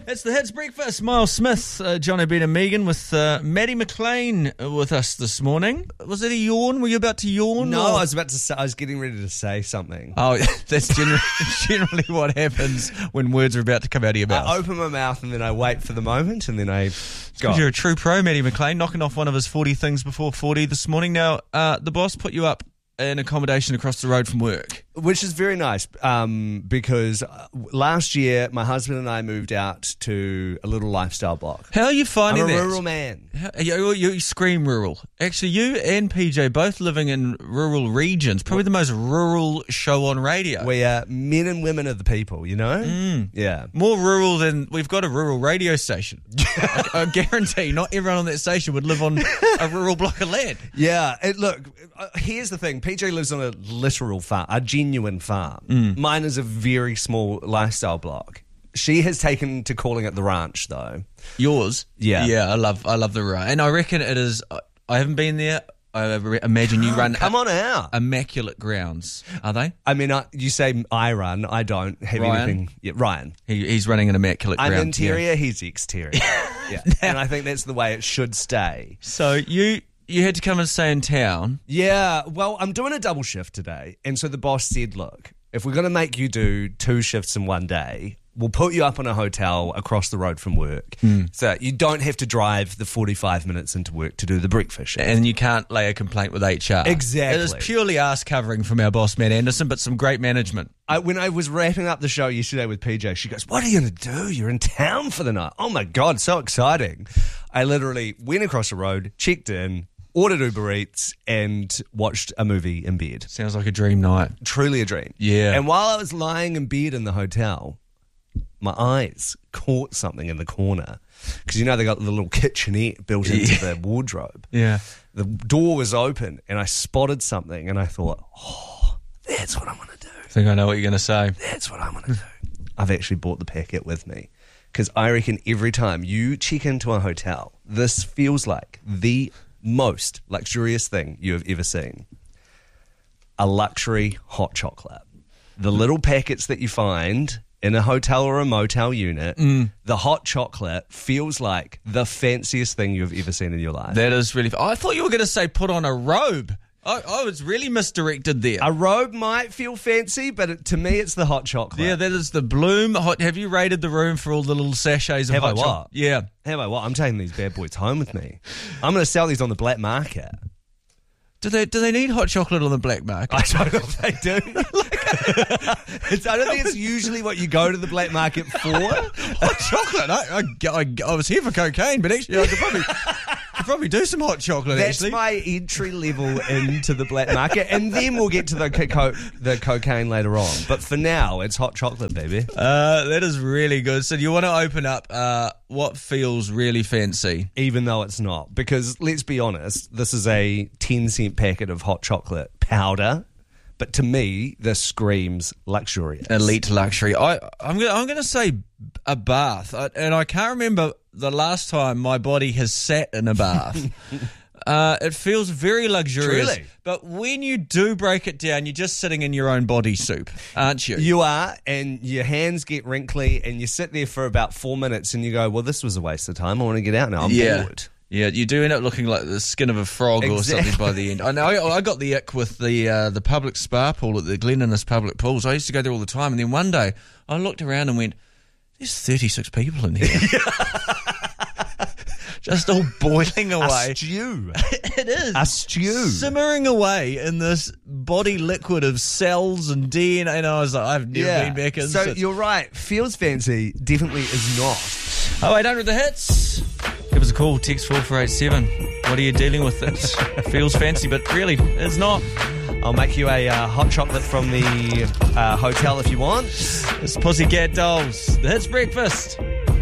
It's the Hits Breakfast. Miles Smith, John O'Brien and Megan with Maddie McLean with us this morning. Was it a yawn? Were you about to yawn? No, or? I was about to say, I was getting ready to say something. Oh, that's generally what happens when words are about to come out of your mouth. I open my mouth and then I wait for the moment and then I go. You're a true pro, Maddie McLean, knocking off one of his 40 things before 40 this morning. Now, the boss put you up in accommodation across the road from work. Which is very nice because last year my husband and I moved out to a little lifestyle block. How are you finding I'm a that? rural man. You scream rural. Actually, you and PJ both living in rural regions. Probably the most rural show on radio. We are men and women of the people, you know? Yeah. More rural than we've got a rural radio station. I guarantee not everyone on that station would live on a rural block of land. Yeah. Look, here's the thing. PJ lives on a literal farm, a genuine farm. Mine is a very small lifestyle block. She has taken to calling it the ranch, though. Yours? Yeah. Yeah, I love the ranch. And I reckon it is, I haven't been there. I imagine you run Come on out. immaculate grounds. Are they? I mean, you say I run. I don't have Ryan? anything. Yeah, Ryan. He's running an immaculate I'm ground. interior, Yeah. he's exterior. Yeah. And I think that's the way it should stay. So you had to come and stay in town. Yeah, well, I'm doing a double shift today. And so the boss said, look, if we're going to make you do 2 shifts in one day, we'll put you up in a hotel across the road from work. So you don't have to drive the 45 minutes into work to do the breakfast shift. And you can't lay a complaint with HR. Exactly. It is purely ass covering from our boss, Matt Anderson, but some great management. When I was wrapping up the show yesterday with PJ, she goes, what are you going to do? You're in town for the night. Oh, my God, so exciting. I literally went across the road, checked in, ordered Uber Eats, and watched a movie in bed. Sounds like a dream night. Truly a dream. Yeah. And while I was lying in bed in the hotel, my eyes caught something in the corner. Because, you know, they got the little kitchenette built into the wardrobe. Yeah. The door was open, and I spotted something, and I thought, oh, that's what I'm going to do. I think I know what you're going to say. That's what I'm going to do. I've actually brought the packet with me. Because I reckon every time you check into a hotel, this feels like the most luxurious thing you have ever seen. A luxury hot chocolate. The little packets that you find in a hotel or a motel unit, the hot chocolate feels like the fanciest thing you've ever seen in your life. That is really... I thought you were going to say put on a robe. I was really misdirected there. A robe might feel fancy, but to me it's the hot chocolate. Yeah, that is the Bloom hot... Have you raided the room for all the little sachets of Have I hot what? chocolate? Yeah. Have I what? I'm taking these bad boys home with me. I'm going to sell these on the black market. Do they need hot chocolate on the black market? I don't know if they do. I don't think it's usually what you go to the black market for. Hot chocolate? I was here for cocaine, but actually I could probably do some hot chocolate, That's actually. my entry level into the black market, and then we'll get to the cocaine later on. But for now, it's hot chocolate, baby. That is really good. So do you want to open up what feels really fancy? Even though it's not. Because let's be honest, this is a 10-cent packet of hot chocolate powder. But to me, this screams luxurious. Elite luxury. I'm going to say a bath. And I can't remember the last time my body has sat in a bath. It feels very luxurious. Truly. But when you do break it down, you're just sitting in your own body soup, aren't you? You are, and your hands get wrinkly, and you sit there for about 4 minutes, and you go, well, this was a waste of time. I want to get out now. I'm bored. Yeah, you do end up looking like the skin of a frog or something by the end. I know. I got the ick with the public spa pool at the Glen Innes public pools. I used to go there all the time, and then one day I looked around and went, "There's 36 people in here." Just all boiling away. A stew. It is. A stew. Simmering away in this body liquid of cells and DNA. And I was like, I've never been back in. So you're right. Feels fancy definitely is not. Oh, 800 the hits. Give us a call, text 4487. What are you dealing with that feels fancy, but really is not? I'll make you a hot chocolate from the hotel if you want. It's Pussycat Dolls. The Hits Breakfast.